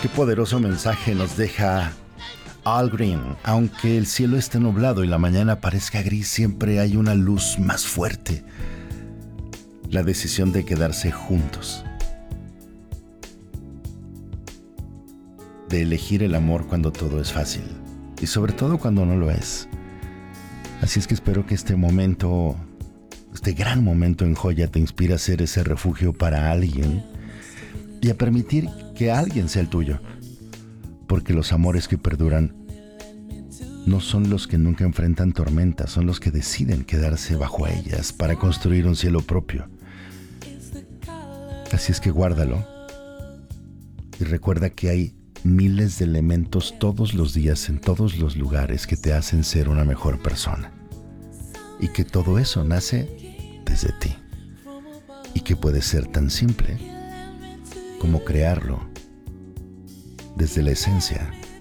Qué poderoso mensaje nos deja Al Green. Aunque el cielo esté nublado y la mañana parezca gris, siempre hay una luz más fuerte. La decisión de quedarse juntos. De elegir el amor cuando todo es fácil. Y sobre todo cuando no lo es. Así es que espero que este momento, este gran momento en Joya te inspire a ser ese refugio para alguien y a permitir que alguien sea el tuyo. Porque los amores que perduran no son los que nunca enfrentan tormentas, son los que deciden quedarse bajo ellas para construir un cielo propio. Así es que guárdalo y recuerda que hay miles de elementos todos los días en todos los lugares que te hacen ser una mejor persona. Y que todo eso nace desde ti. Y que puede ser tan simple como crearlo desde la esencia